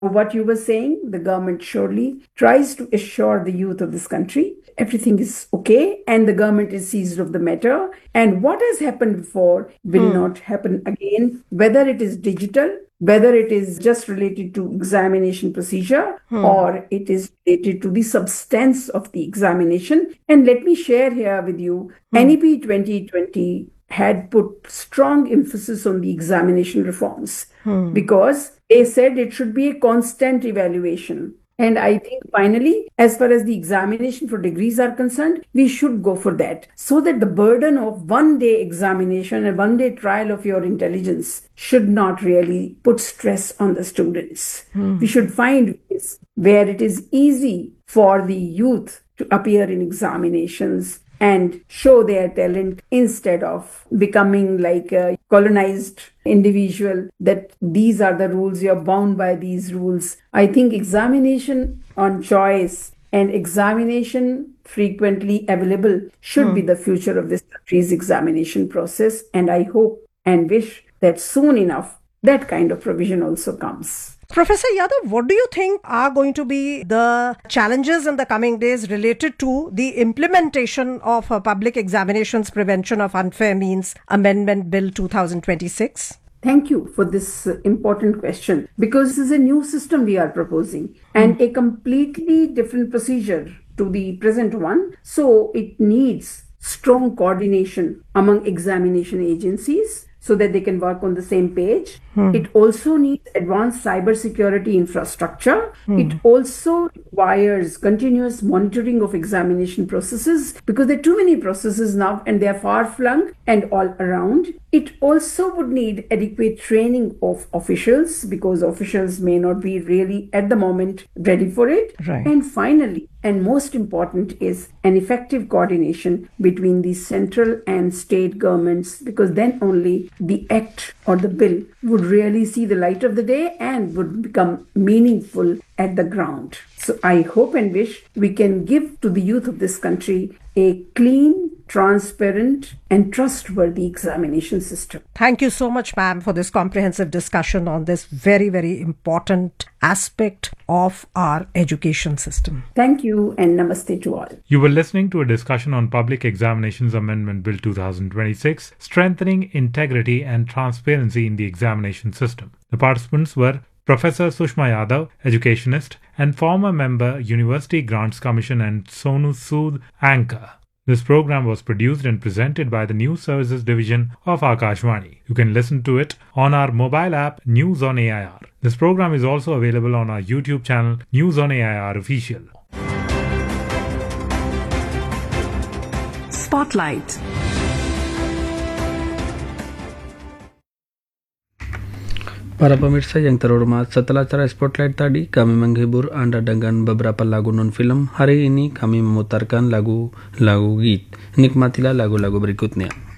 what you were saying, the government surely tries to assure the youth of this country everything is okay and the government is seized of the matter. And what has happened before will not happen again, whether it is digital, whether it is just related to examination procedure or it is related to the substance of the examination. And let me share here with you, NEP 2020 had put strong emphasis on the examination reforms because they said it should be a constant evaluation. And I think finally, as far as the examination for degrees are concerned, we should go for that so that the burden of one day examination and one day trial of your intelligence should not really put stress on the students. We should find ways where it is easy for the youth to appear in examinations and show their talent instead of becoming like a colonized individual that these are the rules, you're bound by these rules. I think examination on choice and examination frequently available should be the future of this country's examination process. And I hope and wish that soon enough that kind of provision also comes. Professor Yadav, what do you think are going to be the challenges in the coming days related to the implementation of Public Examinations Prevention of Unfair Means Amendment Bill 2026? Thank you for this important question, because this is a new system we are proposing and a completely different procedure to the present one. So it needs strong coordination among examination agencies so that they can work on the same page. It also needs advanced cybersecurity infrastructure. It also requires continuous monitoring of examination processes because there are too many processes now and they are far-flung and all around. It also would need adequate training of officials because officials may not be really at the moment ready for it. Right. And finally, and most important, is an effective coordination between the central and state governments, because then only the act or the bill would really see the light of the day and would become meaningful at the ground. So I hope and wish we can give to the youth of this country a clean, transparent and trustworthy examination system. Thank you so much, ma'am, for this comprehensive discussion on this very, very important aspect of our education system. Thank you and namaste to all. You were listening to a discussion on Public Examinations Amendment Bill 2026, strengthening integrity and transparency in the examination system. The participants were Professor Sushma Yadav, educationist, and former member, University Grants Commission, and Sonu Sood, anchor. This program was produced and presented by the News Services Division of Akashvani. You can listen to it on our mobile app News on AIR. This program is also available on our YouTube channel News on AIR Official. Spotlight. Para pemirsa yang terhormat, setelah acara Spotlight tadi, kami menghibur Anda dengan beberapa lagu non-film. Hari ini kami memutarkan lagu-lagu hit. Nikmatilah lagu-lagu berikutnya.